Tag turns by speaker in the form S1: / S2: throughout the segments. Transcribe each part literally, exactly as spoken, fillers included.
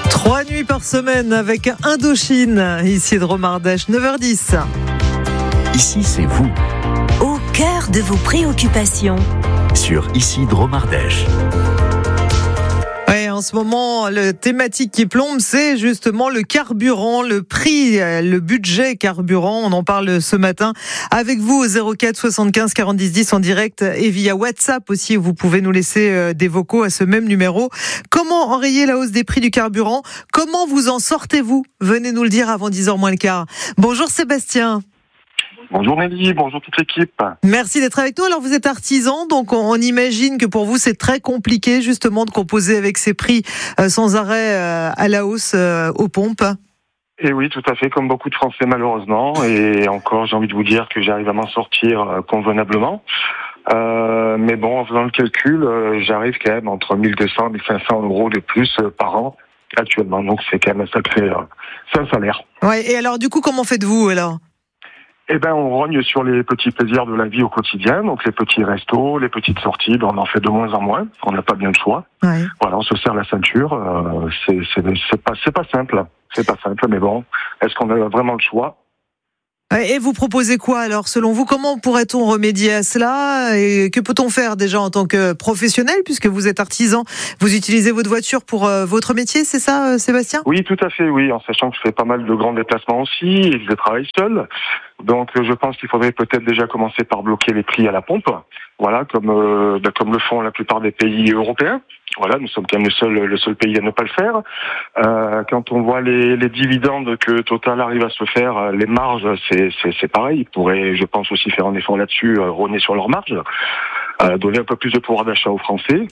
S1: Trois nuits par semaine avec Indochine. Ici de Romardèche, neuf heures dix.
S2: Ici, c'est vous.
S3: Au cœur de vos préoccupations.
S2: Sur Ici de Romardèche.
S1: Ouais, en ce moment, le thématique qui plombe, c'est justement le carburant, le prix, le budget carburant. On en parle ce matin avec vous au zéro quatre soixante-quinze quarante-dix dix en direct et via WhatsApp aussi. Vous pouvez nous laisser des vocaux à ce même numéro. Comment enrayer la hausse des prix du carburant? Comment vous en sortez-vous? Venez nous le dire avant dix heures moins le quart. Bonjour Sébastien.
S4: Bonjour Nelly, bonjour toute l'équipe.
S1: Merci d'être avec nous. Alors vous êtes artisan, donc on, on imagine que pour vous c'est très compliqué justement de composer avec ces prix euh, sans arrêt euh, à la hausse euh, aux pompes.
S4: Et oui, tout à fait, comme beaucoup de Français malheureusement. Et encore, j'ai envie de vous dire que j'arrive à m'en sortir euh, convenablement. Euh, mais bon, en faisant le calcul, euh, j'arrive quand même entre mille deux cents et mille cinq cents euros de plus euh, par an actuellement. Donc c'est quand même un sacré, euh, c'est un salaire.
S1: Ouais. Et alors du coup, comment faites-vous alors?
S4: Eh ben, on rogne sur les petits plaisirs de la vie au quotidien, donc les petits restos, les petites sorties, ben on en fait de moins en moins, on n'a pas bien le choix.
S1: Ouais.
S4: Voilà, on se serre la ceinture, euh, c'est, c'est, c'est pas, c'est pas simple, c'est pas simple, mais bon, est-ce qu'on a vraiment le choix?
S1: Et vous proposez quoi alors, selon vous? Comment pourrait-on remédier à cela? Et que peut-on faire déjà en tant que professionnel, puisque vous êtes artisan? Vous utilisez votre voiture pour euh, votre métier, c'est ça, euh, Sébastien?
S4: Oui, tout à fait, oui, en sachant que je fais pas mal de grands déplacements aussi, et que je travaille seul. Donc, euh, je pense qu'il faudrait peut-être déjà commencer par bloquer les prix à la pompe. Voilà, comme euh, bah, comme le font la plupart des pays européens. Voilà, nous sommes quand même le seul le seul pays à ne pas le faire. Euh, quand on voit les, les dividendes que Total arrive à se faire, les marges, c'est c'est, c'est pareil. Ils pourraient, je pense, aussi faire un effort là-dessus, euh, rogner sur leurs marges, euh, donner un peu plus de pouvoir d'achat aux Français.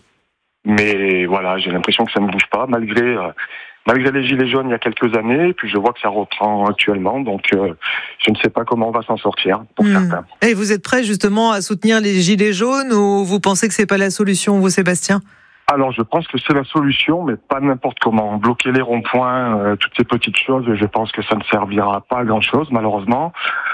S4: Mais voilà, j'ai l'impression que ça ne bouge pas, malgré euh, malgré les gilets jaunes il y a quelques années. Et puis je vois que ça reprend actuellement, donc euh, je ne sais pas comment on va s'en sortir pour mmh. certains.
S1: Et vous êtes prêt justement à soutenir les gilets jaunes, ou vous pensez que c'est pas la solution, vous, Sébastien?
S4: Alors, je pense que c'est la solution, mais pas n'importe comment. Bloquer les ronds-points, euh, toutes ces petites choses, je pense que ça ne servira pas à grand-chose, malheureusement.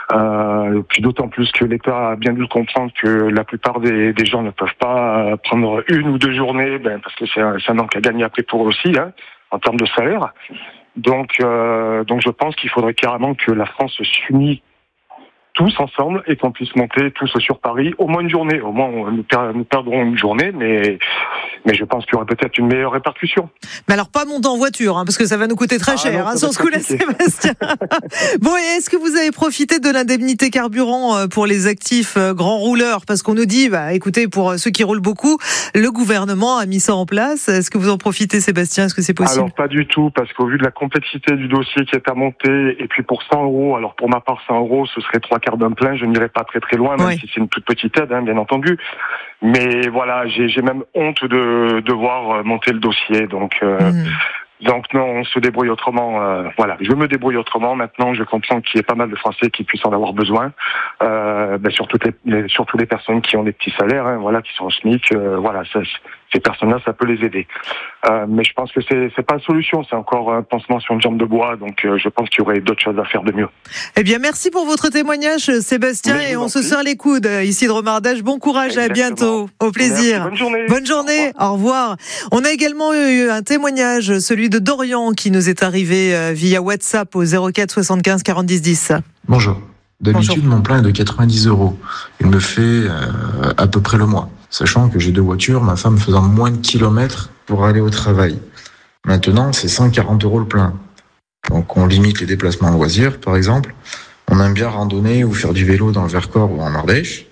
S4: Euh, puis d'autant plus que l'État a bien dû le comprendre que la plupart des, des gens ne peuvent pas prendre une ou deux journées, ben, parce que c'est un, c'est un manque à gagner après pour eux aussi, hein, en termes de salaire. Donc, euh, donc je pense qu'il faudrait carrément que la France s'unisse tous ensemble et qu'on puisse monter tous sur Paris au moins une journée. Au moins, nous, per- nous perdrons une journée, mais mais je pense qu'il y aura peut-être une meilleure répercussion.
S1: Mais alors pas monter en voiture, hein, parce que ça va nous coûter très ah cher, non, hein, sur ce coup-là, Sébastien. Bon, et est-ce que vous avez profité de l'indemnité carburant pour les actifs grands rouleurs? Parce qu'on nous dit, bah, écoutez, pour ceux qui roulent beaucoup, le gouvernement a mis ça en place. Est-ce que vous en profitez, Sébastien? Est-ce que c'est possible?
S4: Alors pas du tout, parce qu'au vu de la complexité du dossier qui est à monter, et puis pour cent euros, alors pour ma part cent euros, ce serait trois quarts d'un plein, je n'irai pas très très loin, même oui. si c'est une toute petite aide, hein, bien entendu. Mais voilà, j'ai, j'ai même honte de devoir monter le dossier, donc euh, mmh. donc non, on se débrouille autrement. Euh, voilà, je me débrouille autrement. Maintenant, je comprends qu'il y ait pas mal de Français qui puissent en avoir besoin, euh, ben, surtout les, les surtout les personnes qui ont des petits salaires, hein, voilà, qui sont au SMIC. Euh, voilà, ça, ces personnes-là, ça peut les aider. Euh, mais je pense que c'est c'est pas la solution, c'est encore un pansement sur une jambe de bois. Donc euh, je pense qu'il y aurait d'autres choses à faire de mieux.
S1: Eh bien, merci pour votre témoignage, Sébastien, et on se serre les coudes ici de Romardèche. Bon courage, Exactement. À bientôt. Au plaisir.
S4: Merci, bonne journée.
S1: Bonne journée. Au revoir. Au revoir. On a également eu un témoignage, celui de Dorian, qui nous est arrivé via WhatsApp au zéro quatre soixante-quinze quarante-dix dix.
S5: Bonjour. D'habitude, Bonjour. Mon plein est de quatre-vingt-dix euros. Il me fait euh, à peu près le mois. Sachant que j'ai deux voitures, ma femme faisant moins de kilomètres pour aller au travail. Maintenant, c'est cent quarante euros le plein. Donc, on limite les déplacements en loisirs, par exemple. On aime bien randonner ou faire du vélo dans le Vercors ou en Ardèche.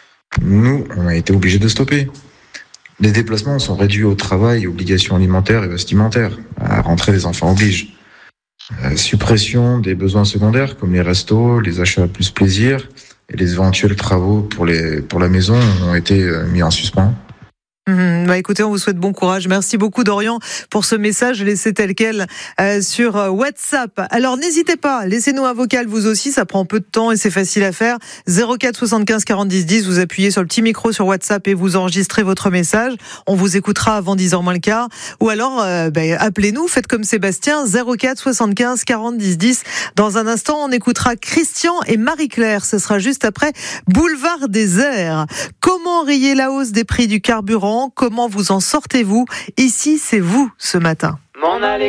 S5: Nous, on a été obligés de stopper. Les déplacements sont réduits au travail, obligations alimentaires et vestimentaires. À rentrer, les enfants obligent. Euh, suppression des besoins secondaires comme les restos, les achats plus plaisir et les éventuels travaux pour, les, pour la maison ont été euh, mis en suspens.
S1: Mmh, bah écoutez, on vous souhaite bon courage. Merci beaucoup, Dorian, pour ce message laissé tel quel euh, sur WhatsApp. Alors n'hésitez pas, laissez-nous un vocal vous aussi, ça prend peu de temps et c'est facile à faire. zéro quatre soixante-quinze quarante-dix dix, vous appuyez sur le petit micro sur WhatsApp et vous enregistrez votre message. On vous écoutera avant dix heures moins le quart. Ou alors, euh, bah, appelez-nous, faites comme Sébastien, zéro quatre soixante-quinze quarante-dix dix. Dans un instant, on écoutera Christian et Marie-Claire. Ce sera juste après Boulevard des Airs. Comment rayer la hausse des prix du carburant? Comment vous en sortez-vous? Ici, c'est vous ce matin. M'en aller.